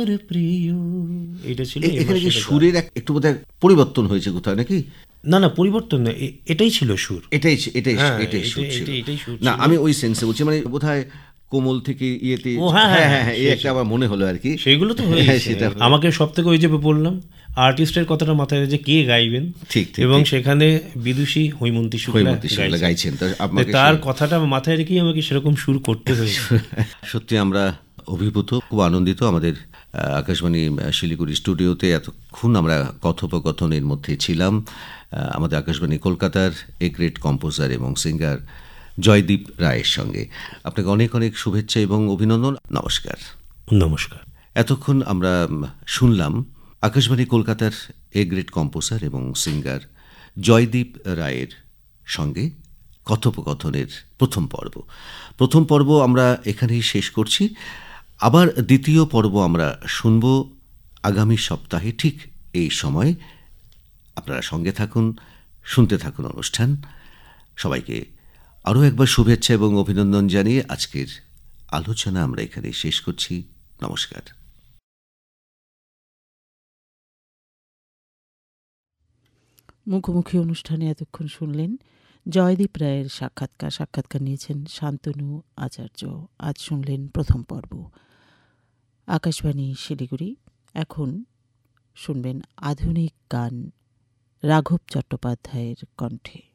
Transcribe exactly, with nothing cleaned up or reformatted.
প্রিয়, এটা ছিল। এ- এখানে কি সুরের এক- একটু বোধহয় পরিবর্তন হয়েছে কোথাও নাকি? না না, পরিবর্তন না, এ- এটাই ছিল সুর। এটাই এটাই হ্যাঁ, এটাই সুর এটা- ছিল। এটা- এটাই সুর না ছিল। আমি ওই সেন্সে বলছি, মানে বোধহয় কোমল থেকে ইয়েতে, ও হ্যাঁ হ্যাঁ হ্যাঁ হ্যাঁ হ্যাঁ, এই সেই- একটা আমার মনে হলো আর কি। সেইগুলো তো হয়ে হ্যাঁ, সেটা আমাকে সব থেকে ওই যে বললাম আর্টিস্টের কথাটা মাথায় যে কে গাইবেন, ঠিক ঠিক এবং ঠিক। সেখানে বিদুষী হৈমন্তী শুক্লা হৈমন্তী শুক্লা গাইছেন। গাইছেন, তো আপনাকে তার সেই- কথাটা মাথায় রেখেই আমাকে সেরকম সুর করতে হয়েছে। সত্যি আমরা অভিভূত, খুব আনন্দিত। আমাদের আহ, আকাশবাণী আহ, শিলিগুড়ি স্টুডিওতে এতক্ষণ আমরা কথোপকথনের মধ্যে ছিলাম আহ, আমাদের আকাশবাণী কলকাতার এ গ্রেট কম্পোজার এবং সিঙ্গার জয়দীপ রায়ের সঙ্গে। আপনাকে অনেক অনেক শুভেচ্ছা এবং অভিনন্দন। নমস্কার। নমস্কার। এতক্ষণ আমরা উম, শুনলাম আকাশবাণী কলকাতার এ গ্রেট কম্পোজার এবং সিঙ্গার জয়দীপ রায়ের সঙ্গে কথোপকথনের প্রথম পর্ব। প্রথম পর্ব আমরা এখানেই শেষ করছি। আবার দ্বিতীয় পর্ব আমরা শুনব আগামী সপ্তাহে ঠিক এই সময়। আপনারা সঙ্গে থাকুন, শুনতে থাকুন অনুষ্ঠান। সবাইকে আরও একবার শুভেচ্ছা এবং অভিনন্দন জানিয়ে আজকের আলোচনা আমরা এখানেই শেষ করছি। নমস্কার। মুখোমুখি অনুষ্ঠানে এতক্ষণ শুনলেন জয়দীপ রায়ের সাক্ষাৎকার। সাক্ষাৎকার নিয়েছেন শান্তনু আচার্য। আজ শুনলেন প্রথম পর্ব। আকাশবাণী শিলিগুড়ি। এখন শুনবেন আধুনিক গান রাঘব চট্টোপাধ্যায়ের কণ্ঠে।